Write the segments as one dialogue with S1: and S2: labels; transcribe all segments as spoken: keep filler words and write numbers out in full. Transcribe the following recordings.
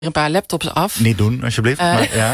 S1: een paar laptops af.
S2: Niet doen, alsjeblieft. Uh, maar, ja.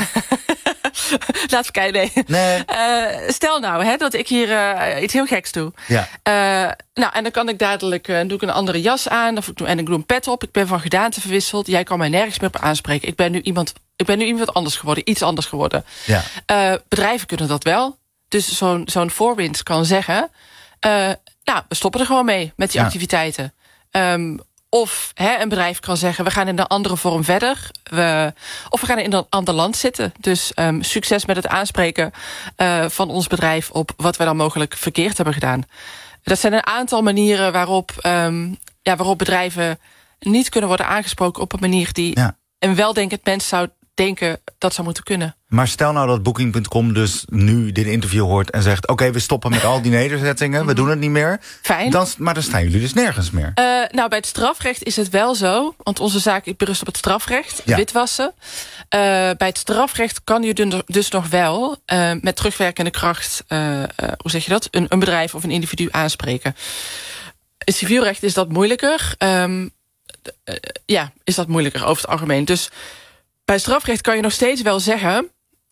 S1: Laat even kijken, nee.
S2: nee.
S1: Uh, stel nou hè, dat ik hier uh, iets heel geks doe.
S2: Ja.
S1: Uh, nou, en dan kan ik dadelijk uh, doe ik een andere jas aan of ik doe, en ik doe een pet op. Ik ben van gedaante verwisseld. Jij kan mij nergens meer op aanspreken. Ik ben nu iemand, ik ben nu iemand anders geworden, iets anders geworden.
S2: Ja.
S1: Uh, bedrijven kunnen dat wel. Dus zo'n zo'n voorwind kan zeggen, uh, nou, we stoppen er gewoon mee met die ja. activiteiten. Um, Of hè, een bedrijf kan zeggen, we gaan in een andere vorm verder. We, of we gaan in een ander land zitten. Dus um, succes met het aanspreken uh, van ons bedrijf op wat we dan mogelijk verkeerd hebben gedaan. Dat zijn een aantal manieren waarop, um, ja, waarop bedrijven niet kunnen worden aangesproken op een manier die ja. een weldenkend mens zou denken dat zou moeten kunnen.
S2: Maar stel nou dat Booking punt com dus nu dit interview hoort en zegt, oké, okay, we stoppen met al die nederzettingen, we doen het niet meer.
S1: Fijn.
S2: Dan, maar dan staan jullie dus nergens meer.
S1: Uh, nou, bij het strafrecht is het wel zo, want onze zaak berust op het strafrecht, ja. witwassen. Uh, bij het strafrecht kan je dus nog wel uh, met terugwerkende kracht, uh, uh, hoe zeg je dat, een, een bedrijf of een individu aanspreken. In civielrecht is dat moeilijker. Um, uh, ja, is dat moeilijker over het algemeen. Dus bij strafrecht kan je nog steeds wel zeggen,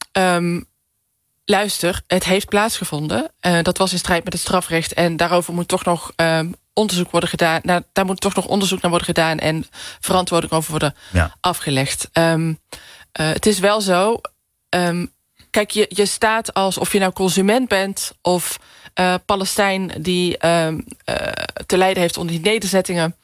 S1: Um, luister, het heeft plaatsgevonden. Uh, dat was in strijd met het strafrecht. En daarover moet toch nog um, onderzoek worden gedaan. Nou, daar moet toch nog onderzoek naar worden gedaan en verantwoording over worden ja. afgelegd. Um, uh, het is wel zo. Um, kijk, je, je staat als of je nou consument bent of uh, Palestijn die um, uh, te lijden heeft onder die nederzettingen.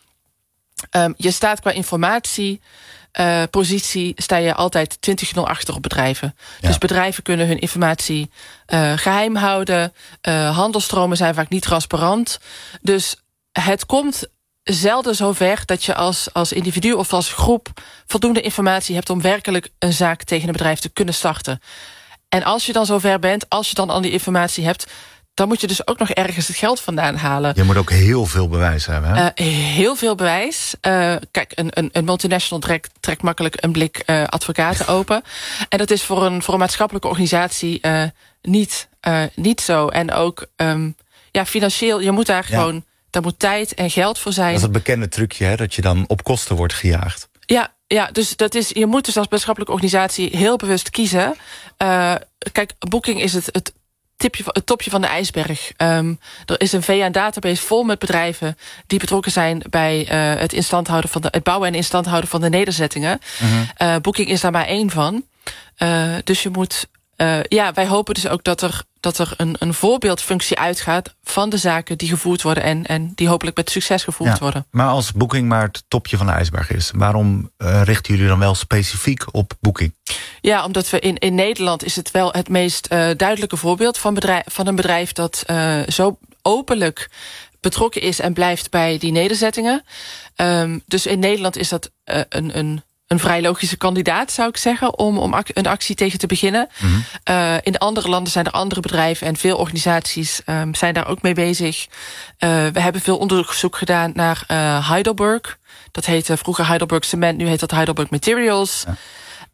S1: Um, je staat qua informatie. Uh, positie sta je altijd twintig nul achter op bedrijven. Ja. Dus bedrijven kunnen hun informatie uh, geheim houden. Uh, handelstromen zijn vaak niet transparant. Dus het komt zelden zover dat je als, als individu of als groep voldoende informatie hebt om werkelijk een zaak tegen een bedrijf te kunnen starten. En als je dan zover bent, als je dan al die informatie hebt, dan moet je dus ook nog ergens het geld vandaan halen.
S2: Je moet ook heel veel bewijs hebben, hè?
S1: Uh, heel veel bewijs. Uh, kijk, een, een, een multinational trekt, trekt makkelijk een blik uh, advocaten open. En dat is voor een, voor een maatschappelijke organisatie uh, niet, uh, niet zo. En ook um, ja, financieel, je moet daar ja. gewoon, daar moet tijd en geld voor zijn.
S2: Dat is het bekende trucje, hè, dat je dan op kosten wordt gejaagd.
S1: Ja, ja, dus dat is, je moet dus als maatschappelijke organisatie heel bewust kiezen. Uh, kijk, Booking is het, het Tipje, het topje van de ijsberg. Um, er is een V N-database vol met bedrijven die betrokken zijn bij uh, het, instandhouden van de, het bouwen en instandhouden van de nederzettingen. Uh-huh. Uh, Booking is daar maar één van. Uh, dus je moet, uh, ja, wij hopen dus ook dat er, dat er een, een voorbeeldfunctie uitgaat van de zaken die gevoerd worden en, en die hopelijk met succes gevoerd ja, worden.
S2: Maar als Booking maar het topje van de ijsberg is, waarom uh, richten jullie dan wel specifiek op Booking?
S1: Ja, omdat we in, in Nederland is het wel het meest uh, duidelijke voorbeeld van, bedrijf, van een bedrijf dat uh, zo openlijk betrokken is en blijft bij die nederzettingen. Um, dus in Nederland is dat uh, een, een, een vrij logische kandidaat, zou ik zeggen, om, om ac- een actie tegen te beginnen. Mm-hmm. Uh, in de andere landen zijn er andere bedrijven en veel organisaties um, zijn daar ook mee bezig. Uh, we hebben veel onderzoek gedaan naar uh, Heidelberg. Dat heette vroeger Heidelberg Cement, nu heet dat Heidelberg Materials. Ja.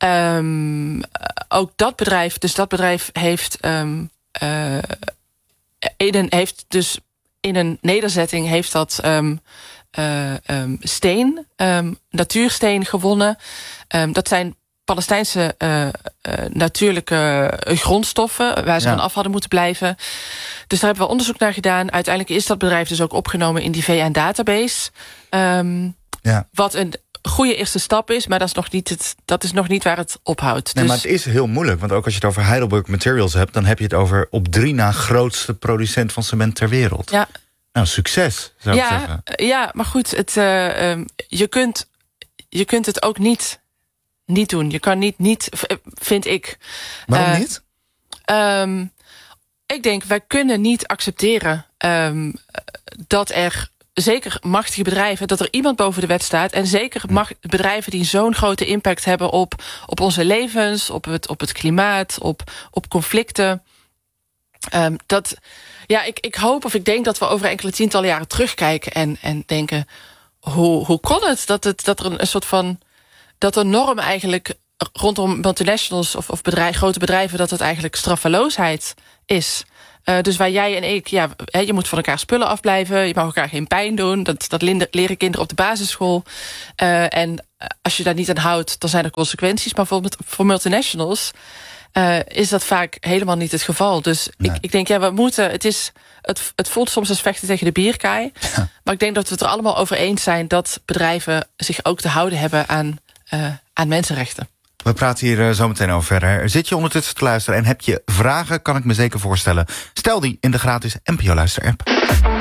S1: Um, ook dat bedrijf, dus dat bedrijf heeft, um, uh, in een, heeft dus in een nederzetting heeft dat um, uh, um, steen, um, natuursteen gewonnen. Um, dat zijn Palestijnse uh, uh, natuurlijke grondstoffen waar ze ja. van af hadden moeten blijven. Dus daar hebben we onderzoek naar gedaan. Uiteindelijk is dat bedrijf dus ook opgenomen in die V N-database. Um, ja. Wat een goede eerste stap is, maar dat is nog niet, het, dat is nog niet waar het ophoudt.
S2: Nee,
S1: dus
S2: maar het is heel moeilijk, want ook als je het over Heidelberg Materials hebt, dan heb je het over op drie na grootste producent van cement ter wereld. Ja. Nou, succes, zou
S1: ja,
S2: ik zeggen.
S1: Ja, maar goed, het, uh, um, je, kunt, je kunt het ook niet, niet doen. Je kan niet, niet vind ik.
S2: Waarom
S1: uh,
S2: niet?
S1: Um, ik denk, wij kunnen niet accepteren um, dat er zeker machtige bedrijven, dat er iemand boven de wet staat. En zeker macht, bedrijven die zo'n grote impact hebben op, op onze levens, op het, op het klimaat, op, op conflicten. Um, dat, ja, ik, ik hoop of ik denk dat we over enkele tientallen jaren terugkijken en, en denken, hoe, hoe kon het dat, het dat er een, een soort van, dat de norm eigenlijk rondom multinationals of, of bedrijf, grote bedrijven, dat het eigenlijk straffeloosheid is. Uh, dus waar jij en ik, ja, he, je moet van elkaar spullen afblijven, je mag elkaar geen pijn doen. Dat, dat leren kinderen op de basisschool. Uh, en als je daar niet aan houdt, dan zijn er consequenties. Maar voor, voor multinationals uh, is dat vaak helemaal niet het geval. Dus nee. ik, ik denk, ja, we moeten... Het, is, het, het voelt soms als vechten tegen de bierkaai. Ja. Maar ik denk dat we het er allemaal over eens zijn... dat bedrijven zich ook te houden hebben aan, uh, aan mensenrechten.
S2: We praten hier uh, zo meteen over verder. Zit je ondertussen te luisteren en heb je vragen, kan ik me zeker voorstellen. Stel die in de gratis N P O Luister-app.